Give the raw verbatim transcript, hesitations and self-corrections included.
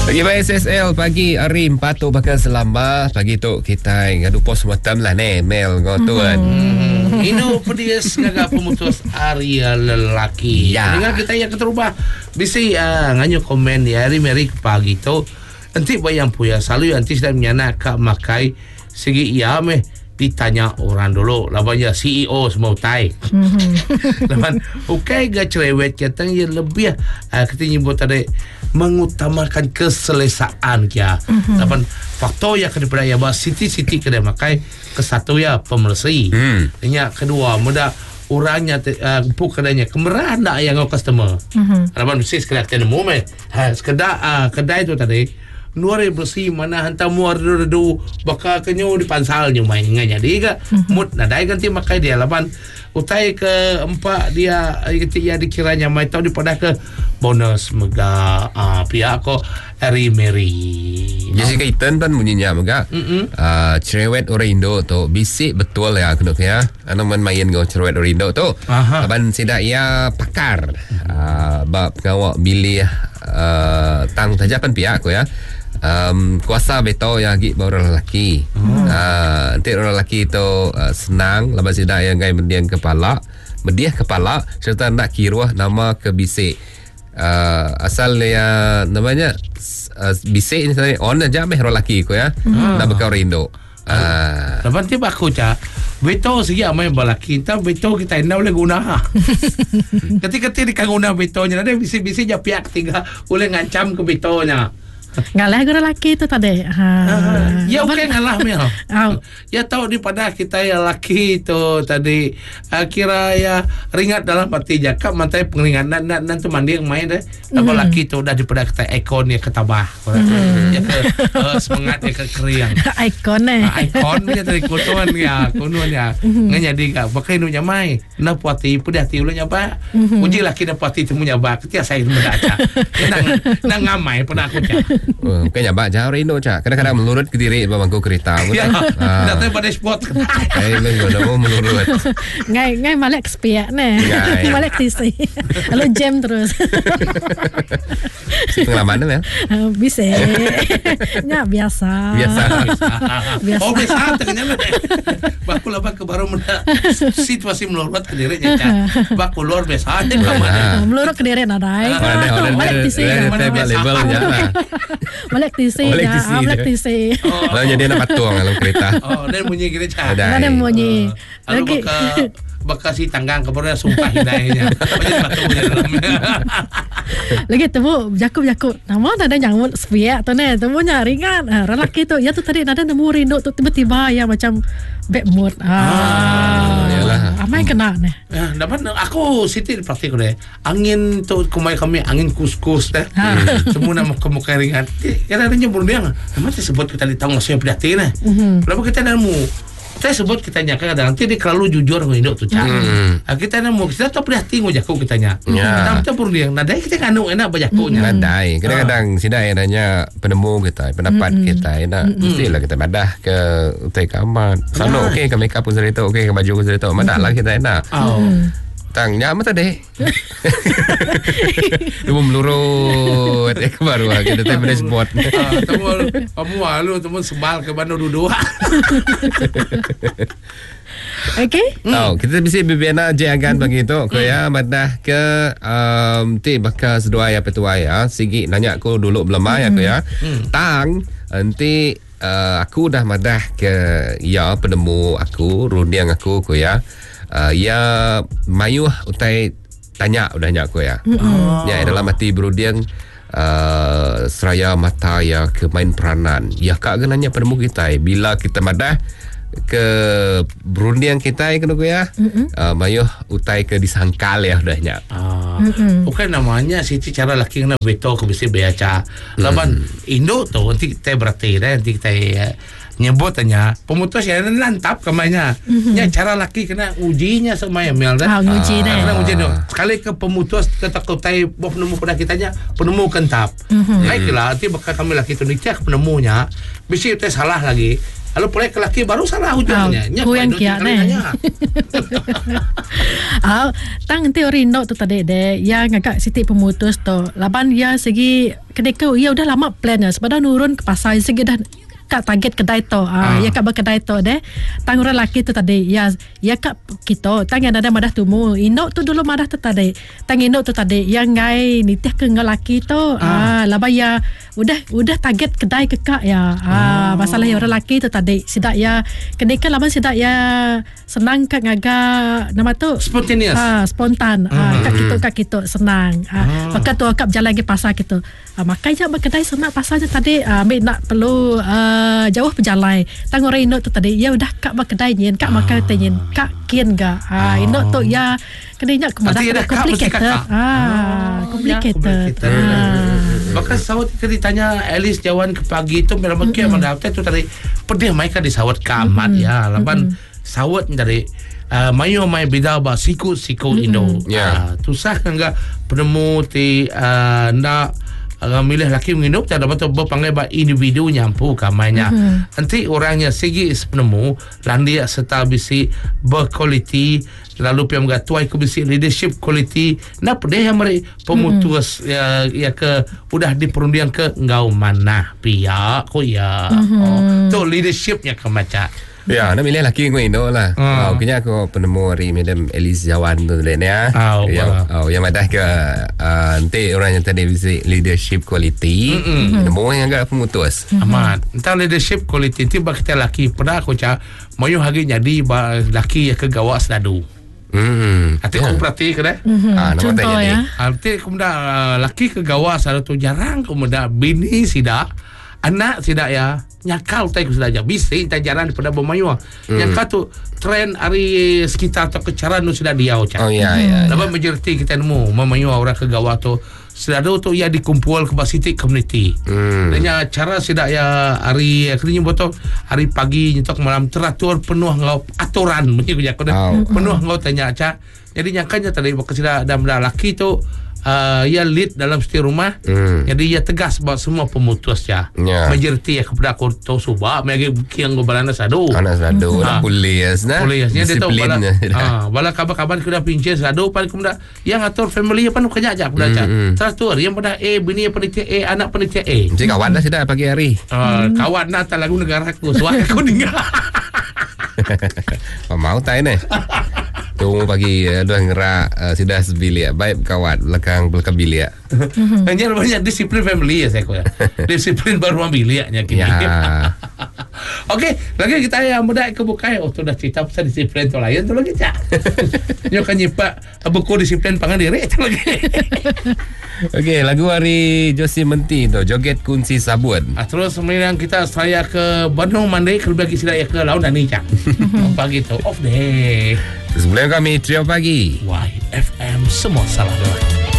Pagi baik S S L pagi hari patut bakal selama pagi tu kita ngadu pos matam lah ne mail ngotuan. Hmm. Ino pedias ngaga pemutus area lelaki. Ya. Dengan kita yang keterubah bisa uh, nganyo komen di hari merik pagi tu. Nanti bayang puya selalu nanti sudah menyana kak makai segi iya meh ditanya orang dulu labanya C E O semua tai. Laban okay ga cerewet kita yang lebih uh, kita nyebut tadi mengutamakan keselesaan kia. Laban faktor yang kedua ya bah siti-siti kedai makai ke satu ya pemersi. Hmm. Yang kedua muda orangnya uh, puk kedainya kemerahan dak yang customer. Mm-hmm. Laban mesti sekadar temu meh. Ha sekadar uh, kedai tu tadi nuare bersih mana hantar muar du bakal kenyo di pansalnya main nganya dia mm-hmm. mut nadai ganti makai dia laban utai ke empat dia ketika dikiranya mai tahu dipadah ke bonus mega uh, pihak ko Harry Mary Jessica Iton kan bunyinya mega mm-hmm. uh, cerewet orang Indo tu bisik betul ya kena ya anu main go cerewet orang Indo tu laban sidak ia pakar uh, bab ngawak bilih uh, tang tajapan pihak ko ya. Um, kuasa beto yang gi baru lelaki. Hmm. Uh, nanti orang lelaki itu uh, senang lepas tidak yang gay mendiang kepala, mendiah kepala serta nak kiruah nama ke bisik. Uh, asal ya namanya uh, bisik ni saya on aja meh orang lelaki ko ya. Hmm. Nak bekau rindo. Ah. Lepas tu aku cak beto segi amai balaki kita beto kita ina boleh guna. Ketika di kang guna betonya ada bisik-bisik je pihak tiga boleh ngancam ke betonya. Ngalah guru laki tu tadi. Ha. Uh, ya okey ngalah Mel. Oh. Ya tahu di pada kita ya laki tu tadi uh, kira ya ringat dalam hati jakap mantai pengringan nan nan tu mandi yang main deh. Apa laki tu dah di pada kita ikon ya ketabah. Mm. Ya ke uh, semangat ya ke keriang. Ikon eh. Uh, ikon dia tadi kutuan ya, kunuan ya. Nganya diga pakai nu nyamai. Na puati pedah ti ulah nyaba. Uji laki na puati temu nyaba. Ketia saya mendaca. Nang nang ngamai pernah aku cak. Oh, kan nyabak jauh Indo cak. Kadang-kadang melurut ke diri bangku kereta. Ya. Datang pada spot. Eh, lu mau melurut. Ngai ngai malek sepiak ne. Malek tisi. Lalu jam terus. Pengalaman Mel? Uh, bisa. Nya biasa. Biasa. Biasa. Oh biasa ternyata. Baku lepas ke baru menda situasi melurut ke diri nya cak. Baku luar biasa aja kamane. Melurut ke diri nadai. Malek tisi. Label ya. Malek tisi ya, malek tisi. Lalu jadi nak patung dalam kereta. Oh, dan bunyi kira cak. Dan bunyi. Lagi bakal si tanggang kepada sumpah hidayahnya. Macam patungnya dalamnya. Lagi temu jakub-jakub. Nama ada nyamut sepiak tu ne, temunya ringan. Ah, lelaki tu, ya tu tadi ada nemu rindu tu tiba-tiba ya macam bad mood. Ah, yalah. Amai kena ne. Ya, dapat aku Siti praktik deh. Angin tu kumai kami angin kus-kus deh. Semua nama kemuka ringan. Kita ada nyebur dia. Nama disebut kita ditanggung saya pedati ne. Lalu kita nemu saya sebut kita nyaka kadang nanti dia terlalu jujur dengan induk tu cak. Hmm. Kita nak mau kita tak pernah tinggal jakuk kita nya. Kita kita pun dia. Nadai kita kanu enak bajakuknya. Nadai. Kadang-kadang sidai nanya penemu kita, pendapat hmm. kita enak. Mestilah kita madah ke utai kamar. Sana okey ke makeup pun cerita, okey ke baju pun cerita. Madah lah kita enak. Oh. Tangnya mata deh. Temu melurut eh baru kita temu di spot. Temu kamu lalu temu sembal ke Bandung duduk. Okey. Oh, kita bisa bibena je agan begitu ko ya madah ke um ti bakal sedua ya petua ya. Sigi nanya aku dulu belum ya ko ya. Tang nanti uh, aku dah madah ke ya penemu aku rundiang aku ko ya. Uh, ya mayu utai tanya udah nyak aku ya. Oh. Ya dalam hati berudiang uh, seraya mata ya ke main peranan. Ya kak genanya penemu kita bila kita madah ke berundiang kita kena ko ya. Uh, mayu utai ke disangkal ya udah nyak. Ah. Bukan namanya Siti cara laki kena beto ke bisi beaca. Laban mm. Indo tu nanti kita berarti dah nanti kita uh, nyebutnya pemutus ya lantap kemanya. Mm-hmm. Ya cara laki kena ujinya semaya Mel dah. Ah, uji dah. Kena uji dong. Sekali ke pemutus kita kutai bawa penemu pada kitanya penemu kentap. Mm-hmm. Baiklah nanti bakal kami laki tu dicek penemunya. Bisi itu salah lagi. Kalau proyek lelaki baru salah hujungnya. Ah, ku yang kia ne. Ah, tang nanti Rindo tu tadi deh, yang agak sitik pemutus tu. Laban ya segi kedeka ya udah lama plannya. Sebenarnya nurun ke pasar segi dah kak target kedai tu. Ah, ah. Ya kak berkedai tu deh. Tang orang lelaki tu tadi. Ya ya kak kita tang yang ada madah tumu. Indok tu dulu madah tu tadi. Tang indok tu tadi yang ngai nitih ke ngelaki tu. Ah, ah laban ya udah udah target kedai ke kak ya. Ah, oh. Masalah ya orang lelaki tu tadi. Sidak ya kedeka laban sidak ya senang kak ngaga nama tu spontaneous. Ah, spontan. Ah, kak kita kak kita senang. Ah, maka tu kak berjalan ke pasar kita. Ah, makanya berkedai senang pasarnya tadi. Ah, ambil nak perlu ah, Uh, jauh berjalan tang orang indok tu tadi ya udah kak berkedai nyen kak makan tenyen kak kian ga ah indok tu ya kedainya kemudah complicated ah complicated maka sawat kita ditanya Alice Jawan ke pagi tu memang kia mana tu tadi pedih mereka di sawat kamat ya laban sawat dari Uh, mayo mai bida ba siku siku indo yeah. uh, tusah enggak penemu ti uh, nak uh, milih laki mengindup tak dapat berpanggil ba individu nyampu kamanya mm-hmm. nanti orangnya segi penemu landia serta bisi berkualiti lalu pihak mengatuai ke bisi leadership quality nak pedih yang mari pemutus mm-hmm. ya, ya ke udah di perundian ke ngau mana pihak ko ya mm-hmm. oh, tu leadershipnya ke macam ya, nak milih laki gue Indo lah. Oh, kena aku penemu hari Madam Alice Jawan tu tadi ya. Oh, yang oh, yang madah ke uh, nanti orang yang tadi bisa leadership quality. Nemu yang agak pemutus. Amat. Entah leadership quality tu bagi kita laki pernah aku cak mayu hari jadi laki yang ke gawak sedadu. Hmm. Hati aku perhati ke dah. Ah, contoh ya. Nanti kemudian laki ke gawak sedadu jarang kemudian bini sidak anak sidak ya. Nyakal tak ikut saja bisi tajaran daripada bermayua hmm. Nyakal tu trend hari sekitar atau kecaran tu sudah dia ucap oh ya ya lepas majoriti kita nemu memayua orang ke gawat tu sudah ada tu ia dikumpul ke basitik community hmm. dan cara sudah ya hari kerja botol hari pagi nyetok malam teratur penuh ngau aturan mungkin aku dah oh. penuh ngau tanya aja jadi nyakanya tadi waktu sudah ada lelaki tu Uh, ia lead dalam setiap rumah hmm. jadi ia tegas buat semua pemutus ya yeah. majoriti ya kepada aku tahu subak magi kiang go balana sadu anak sadu ha. Polis nah polisnya dia tahu bala ah bala kabar-kabar kuda pincin sadu pan kemudian yang atur family apa nu kerja aja kuda hmm. teratur yang pada A bini panitia A anak panitia A jadi kawan dah sudah pagi hari uh, hmm. kawan nak lagu negara aku suara aku dengar mau tai ni tu pagi ada ngerak uh, sudah sebilik baik kawan belakang belakang bilik hanya banyak disiplin family ya saya kira disiplin baru ambil biliknya kini ya. Okey lagi kita yang muda kebukai oh tu dah cerita pasal disiplin tu lain tu lagi cak nyo kan nyipak buku disiplin pangan diri tu lagi. Okey lagu hari Josie Menti tu joget kunci sabun ah, terus kemudian kita saya ke Bandung Mandai kalau lagi sudah ya ke laut dan ni cak pagi tu off day sebelum kami trio pagi Y F M semua salah doang.